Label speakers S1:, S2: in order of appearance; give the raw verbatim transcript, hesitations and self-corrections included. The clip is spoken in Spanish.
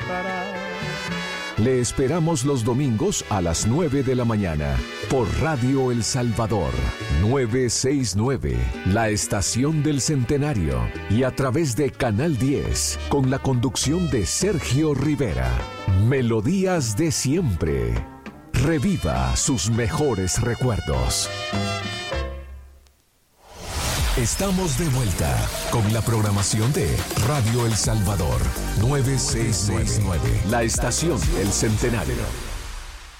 S1: estará.
S2: Le esperamos los domingos a las nueve de la mañana por Radio El Salvador novecientos sesenta y nueve, la estación del centenario, y a través de Canal diez con la conducción de Sergio Rivera. Melodías de siempre. Reviva sus mejores recuerdos. Estamos de vuelta con la programación de Radio El Salvador novecientos sesenta y nueve, la estación del centenario.